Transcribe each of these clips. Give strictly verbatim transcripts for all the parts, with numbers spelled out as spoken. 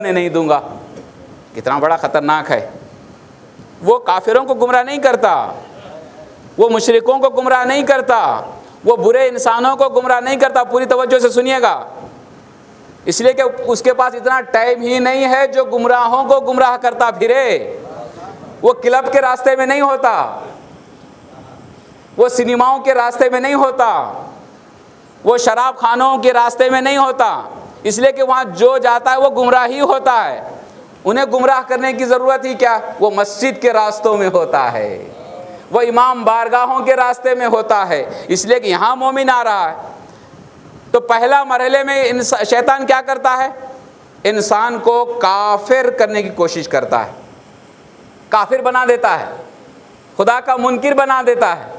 नहीं दूंगा। कितना बड़ा ख़तरनाक है। वो काफिरों को गुमराह नहीं करता, वो मुशरिकों को गुमराह नहीं करता, वो बुरे इंसानों को गुमराह नहीं करता। पूरी तवज्जो से सुनिएगा, इसलिए कि उसके पास इतना टाइम ही नहीं है जो गुमराहों को गुमराह करता फिरे। वो क्लब के रास्ते में नहीं होता, वो सिनेमाओं के रास्ते में नहीं होता, वो शराब खानों के रास्ते में नहीं होता, इसलिए कि वहाँ जो जाता है वो गुमराह ही होता है। उन्हें गुमराह करने की ज़रूरत ही क्या, वो मस्जिद के रास्तों में होता है, वो इमाम बारगाहों के रास्ते में होता है। इसलिए कि यहाँ मोमिन आ रहा है तो पहला मरहले में शैतान क्या करता है, इंसान को काफिर करने की कोशिश करता है, काफिर बना देता है, खुदा का मुनकिर बना देता है।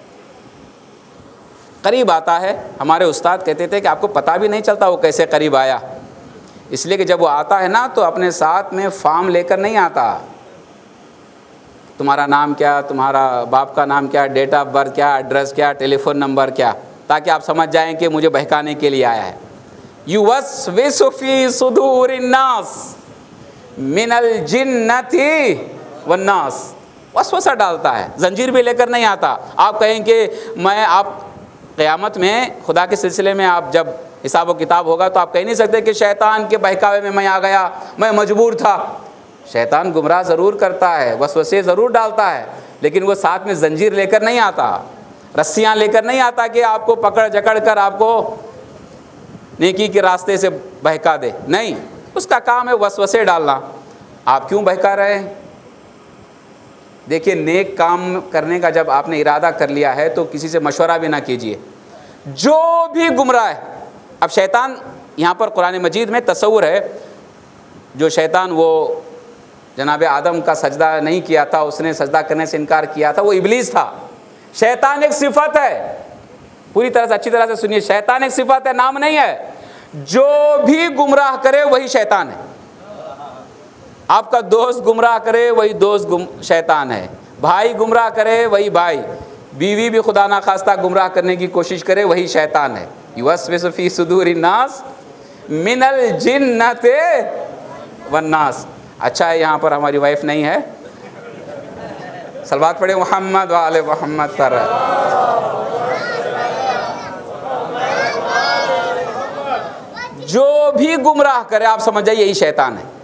करीब आता है, हमारे उस्ताद कहते थे कि आपको पता भी नहीं चलता वो कैसे करीब आया, इसलिए कि जब वो आता है ना तो अपने साथ में फॉर्म लेकर नहीं आता। तुम्हारा नाम क्या, तुम्हारा बाप का नाम क्या, डेट ऑफ बर्थ क्या, एड्रेस क्या, टेलीफोन नंबर क्या, ताकि आप समझ जाएं कि मुझे बहकाने के लिए आया है। युवस्विसु फी सुदूरिन नास मिनल जिन्नति वन्नास, वसवसा डालता है, जंजीर भी लेकर नहीं आता। आप कहें कि मैं, आप क़यामत में खुदा के सिलसिले में आप जब हिसाब व किताब होगा तो आप कह नहीं सकते कि शैतान के बहकावे में मैं आ गया, मैं मजबूर था। शैतान गुमराह ज़रूर करता है, वसवसे ज़रूर डालता है, लेकिन वो साथ में जंजीर लेकर नहीं आता, रस्सियाँ लेकर नहीं आता कि आपको पकड़ जकड़ कर आपको नेकी के रास्ते से बहका दे। नहीं, उसका काम है वसवसे डालना। आप क्यों बहका रहे हैं? देखिए, नेक काम करने का जब आपने इरादा कर लिया है तो किसी से मशवरा भी ना कीजिए, जो भी गुमराह है। अब शैतान, यहाँ पर कुरान मजीद में तस्वुर है, जो शैतान वो जनाब आदम का सजदा नहीं किया था, उसने सजदा करने से इनकार किया था, वो इब्लीस था। शैतान एक सिफत है, पूरी तरह से अच्छी तरह से सुनिए, शैतान एक सिफत है, नाम नहीं है। जो भी गुमराह करे वही शैतान है। आपका दोस्त गुमराह करे वही दोस्त गुम शैतान है, भाई गुमराह करे वही भाई, बीवी भी खुदा ना खास्ता गुमराह करने की कोशिश करे वही शैतान है। युवस्विसु फी सुदूरिन नास मिनल जिन्नति वन्नास। अच्छा है यहाँ पर हमारी वाइफ नहीं है, सलवात पढ़े मोहम्मद व आले मोहम्मद पर। जो भी गुमराह करे आप समझ जाइए यही शैतान है,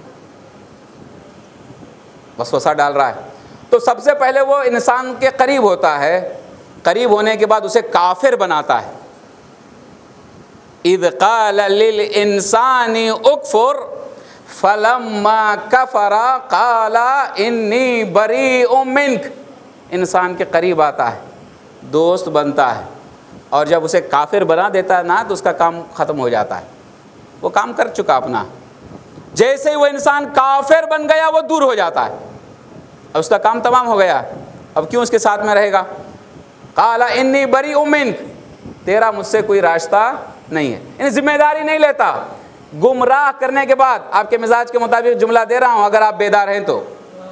वसवसा डाल रहा है। तो सबसे पहले वो इंसान के करीब होता है, करीब होने के बाद उसे काफिर बनाता है। इज़ क़ाल लिल इंसानी उकफुर फलम्मा कफ़रा क़ाला इन्नी बरीउम मिन्क। इंसान के करीब आता है, दोस्त बनता है, और जब उसे काफिर बना देता है ना तो उसका काम ख़त्म हो जाता है, वो काम कर चुका अपना। जैसे ही वो इंसान काफिर बन गया वो दूर हो जाता है, अब उसका काम तमाम हो गया, अब क्यों उसके साथ में रहेगा। क़ाला इन्नी बरीउम मिन्क, तेरा मुझसे कोई रास्ता नहीं है, इन जिम्मेदारी नहीं लेता। गुमराह करने के बाद, आपके मिजाज के मुताबिक जुमला दे रहा हूं अगर आप बेदार हैं तो,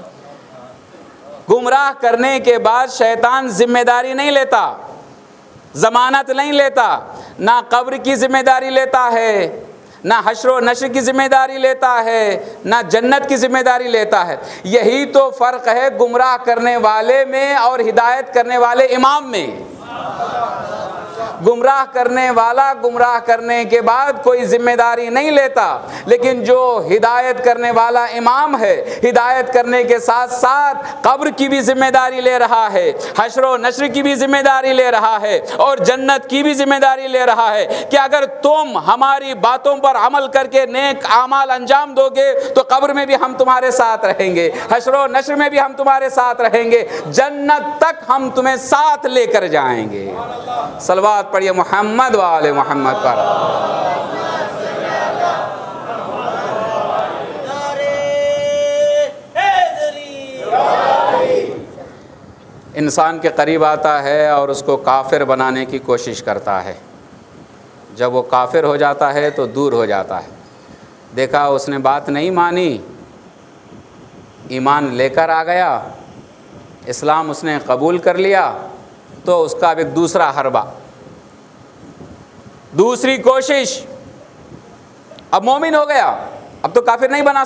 गुमराह करने के बाद शैतान जिम्मेदारी नहीं लेता, जमानत नहीं लेता, ना कब्र की जिम्मेदारी लेता है, ना हश्र नश्र की जिम्मेदारी लेता है, ना जन्नत की जिम्मेदारी लेता है। यही तो फ़र्क है गुमराह करने वाले में और हिदायत करने वाले इमाम में। गुमराह करने वाला गुमराह करने के बाद कोई जिम्मेदारी नहीं लेता, लेकिन जो हिदायत करने वाला इमाम है, हिदायत करने के साथ साथ कब्र की भी जिम्मेदारी ले रहा है, हश्र व नश्र की भी जिम्मेदारी ले रहा है, और जन्नत की भी जिम्मेदारी ले रहा है कि अगर तुम हमारी बातों पर अमल करके नेक आमाल अंजाम दोगे तो कब्र में भी हम तुम्हारे साथ रहेंगे, हश्र व नश्र में भी हम तुम्हारे साथ रहेंगे, जन्नत तक हम तुम्हें साथ लेकर जाएंगे। सलवात पढ़िए मोहम्मद व आले मोहम्मद पर। इंसान के करीब आता है और उसको काफिर बनाने की कोशिश करता है। जब वो काफिर हो जाता है तो दूर हो जाता है। देखा उसने बात नहीं मानी, ईमान लेकर आ गया, इस्लाम उसने कबूल कर लिया, तो उसका अब एक दूसरा हरबा, दूसरी कोशिश, अब मोमिन हो गया, अब तो काफिर नहीं बना